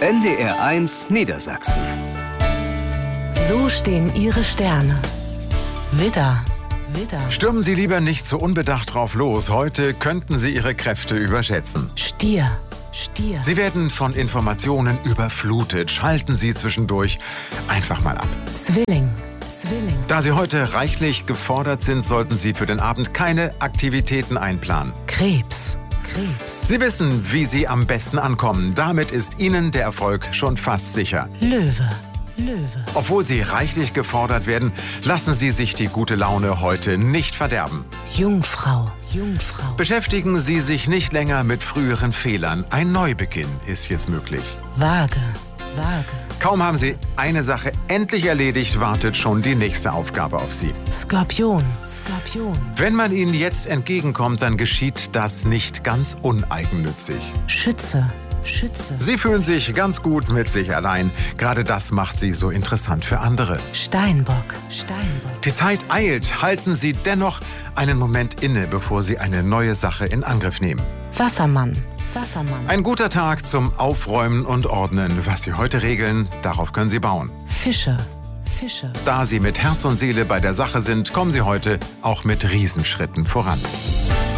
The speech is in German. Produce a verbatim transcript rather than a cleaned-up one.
N D R eins Niedersachsen. So stehen Ihre Sterne. Widder, Widder. Stürmen Sie lieber nicht so unbedacht drauf los. Heute könnten Sie Ihre Kräfte überschätzen. Stier, Stier. Sie werden von Informationen überflutet. Schalten Sie zwischendurch einfach mal ab. Zwilling, Zwilling. Da Sie heute reichlich gefordert sind, sollten Sie für den Abend keine Aktivitäten einplanen. Krebs, Krebs. Sie wissen, wie Sie am besten ankommen. Damit ist Ihnen der Erfolg schon fast sicher. Löwe, Löwe. Obwohl Sie reichlich gefordert werden, lassen Sie sich die gute Laune heute nicht verderben. Jungfrau, Jungfrau. Beschäftigen Sie sich nicht länger mit früheren Fehlern. Ein Neubeginn ist jetzt möglich. Waage, Waage. Kaum haben Sie eine Sache endlich erledigt, wartet schon die nächste Aufgabe auf Sie. Skorpion, Skorpion. Wenn man Ihnen jetzt entgegenkommt, dann geschieht das nicht ganz uneigennützig. Schütze, Schütze. Sie fühlen sich ganz gut mit sich allein. Gerade das macht Sie so interessant für andere. Steinbock, Steinbock. Die Zeit eilt. Halten Sie dennoch einen Moment inne, bevor Sie eine neue Sache in Angriff nehmen. Wassermann, Wassermann. Ein guter Tag zum Aufräumen und Ordnen. Was Sie heute regeln, darauf können Sie bauen. Fische, Fische. Da Sie mit Herz und Seele bei der Sache sind, kommen Sie heute auch mit Riesenschritten voran.